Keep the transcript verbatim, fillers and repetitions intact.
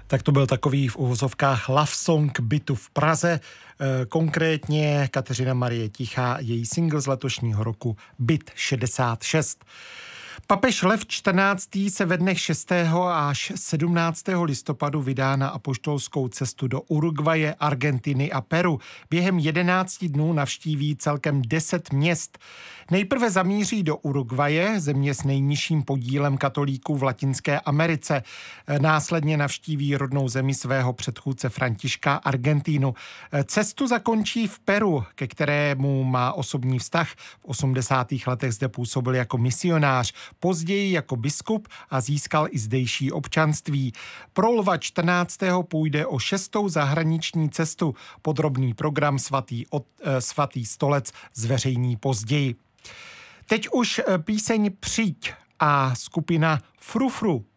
Tak to byl takový v uvozovkách love song bytu v Praze, konkrétně Kateřina Marie Tichá, její single z letošního roku Byt šedesát šest. Papež Lev čtrnáctý se ve dnech šestého až sedmnáctého listopadu vydá na apoštolskou cestu do Uruguaye, Argentiny a Peru. Během jedenácti dnů navštíví celkem deset měst. Nejprve zamíří do Uruguaye, země s nejnižším podílem katolíků v Latinské Americe. Následně navštíví rodnou zemi svého předchůdce Františka, Argentínu. Cestu zakončí v Peru, ke kterému má osobní vztah. V osmdesátých letech zde působil jako misionář, později jako biskup a získal i zdejší občanství. Pro Lva čtrnáctého půjde o šestou zahraniční cestu. Podrobný program svatý, od, eh, svatý stolec zveřejní později. Teď už píseň Přijď a skupina Frufru